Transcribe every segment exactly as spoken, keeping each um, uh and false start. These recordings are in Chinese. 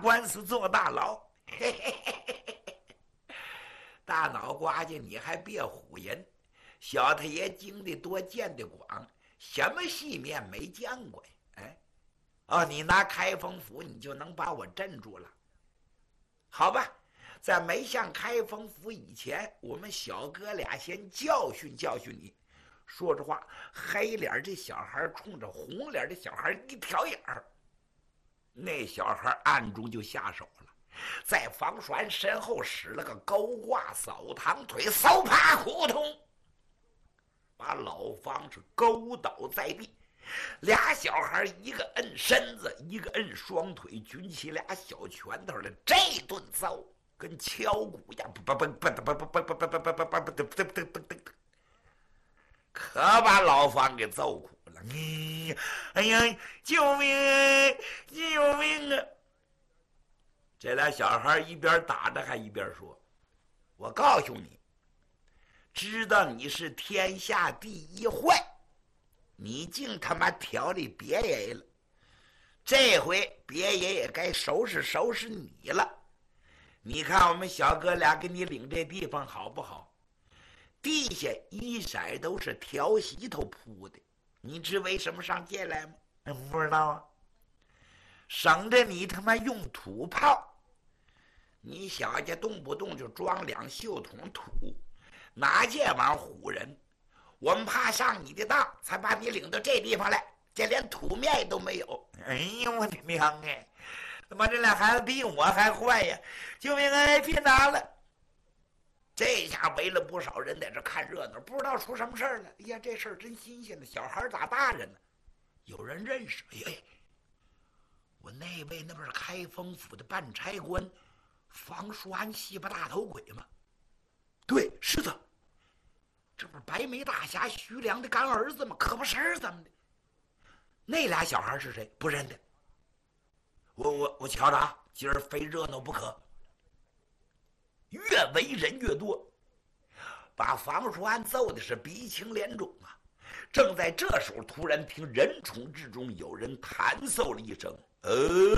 官司坐大牢。嘿嘿嘿嘿嘿，大脑瓜子你还别唬人，小太爷经得多见得广，什么戏面没见过呀？哎，哦，你拿开封府你就能把我镇住了？好吧，在没上开封府以前，我们小哥俩先教训教训你。说着话，黑脸这小孩冲着红脸的小孩一挑眼儿，那小孩暗中就下手了，在房栓身后使了个勾挂扫堂腿，嗖啪扑通，把老方是勾倒在地。俩小孩一个摁身子，一个摁双腿，举起俩小拳头来，这顿揍跟敲鼓一样，不不不不不不不不不不不不不不不不不，可把老方给揍苦了。嗯，哎呀，救命啊！救命啊！这俩小孩一边打着还一边说：“我告诉你，知道你是天下第一坏，你竟他妈调理别爷了。这回别爷也该收拾收拾你了。你看我们小哥俩给你领这地方好不好？地下一色都是条席头铺的，你知为什么上街来吗？不知道啊。省着你他妈用土炮。你小家动不动就装两袖桶土，拿这玩意儿唬人。我们怕上你的当，才把你领到这地方来，这连土面都没有。哎呀，我的娘哎！他妈这俩孩子比我还坏呀！救命啊！别打了！这下围了不少人在这看热闹，不知道出什么事儿了。哎呀，这事儿真新鲜呢！小孩打大人呢，有人认识。哎呀，我那位那不是开封府的办差官房叔安西巴大头鬼吗？对，是的。这不是白眉大侠徐良的干儿子吗？可不是怎么的？那俩小孩是谁？不认得。我我我瞧着啊，今儿非热闹不可。越围人越多，把房叔安揍的是鼻青脸肿啊！正在这时候，突然听人丛之中有人弹嗽了一声：“呃，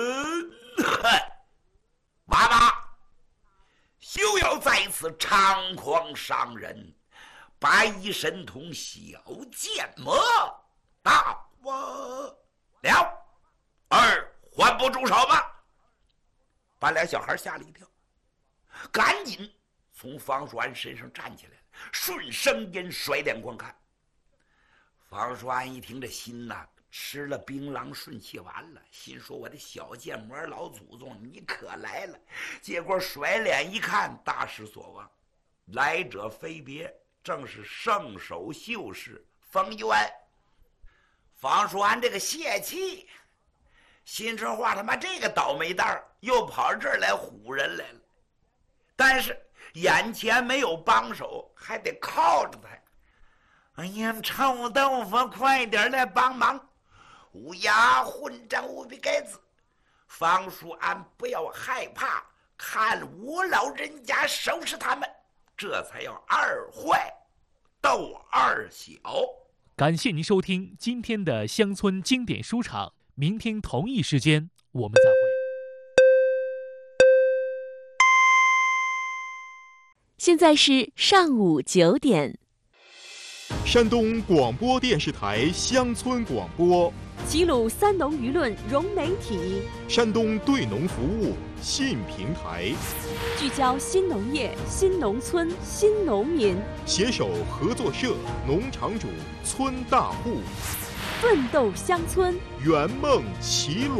娃娃，休要在此猖狂伤人！白衣神童小剑魔，大我了！二还不住手吗？”把俩小孩吓了一跳，赶紧从房叔安身上站起来，顺声音甩脸观看。房叔安一听，这心呐吃了槟榔顺气丸了，心说我的小剑魔老祖宗你可来了。结果甩脸一看，大失所望，来者非别，正是圣手秀士冯渊。房叔安这个泄气，心说话他妈这个倒霉蛋又跑这儿来唬人来了。但是眼前没有帮手，还得靠着他。哎呀，臭豆腐，快点来帮忙！乌鸦混账无比该子！方叔安不要害怕，看我老人家收拾他们，这才要二坏斗二小。 感谢您收听今天的乡村经典书场，明天同一时间我们再会。 现在是上午九点。 山东广播电视台乡村广播， 齐鲁三农舆论融媒体， 山东对农服务新平台， 聚焦新农业、新农村、新农民， 携手合作社、农场主、村大户， 奋斗乡村， 圆梦齐鲁。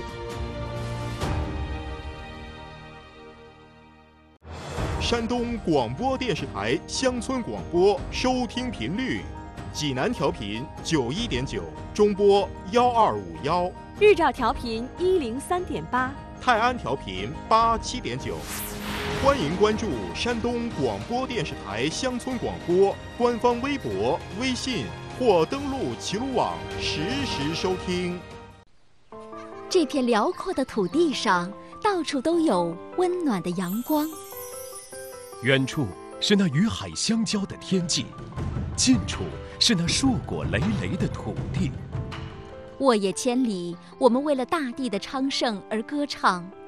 山东广播电视台乡村广播收听频率：济南调频九一点九，中波幺二五幺； 日照调频一零三点八， 泰安调频八七点九。欢迎关注山东广播电视台乡村广播官方微博、微信或登录齐鲁网实时收听。 这片辽阔的土地上，到处都有温暖的阳光。 远处是那与海相交的天际，近处是那硕果累累的土地。 沃野千里，我们为了大地的昌盛而歌唱，